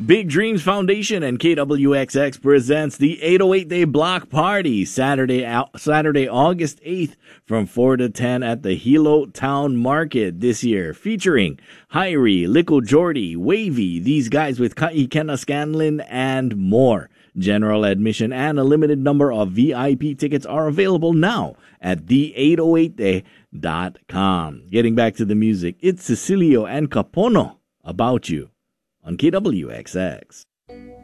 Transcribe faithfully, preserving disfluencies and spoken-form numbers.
Big Dreams Foundation and K W X X presents the eight oh eight Day Block Party, Saturday Saturday, August eighth from four to ten at the Hilo Town Market this year, featuring Hyrie, Lico Jordy, Wavy, these guys with Kaikena Scanlon, and more. General admission and a limited number of V I P tickets are available now at the eight oh eight day dot com. Getting back to the music, it's Cecilio and Capono, About You, on K W X X.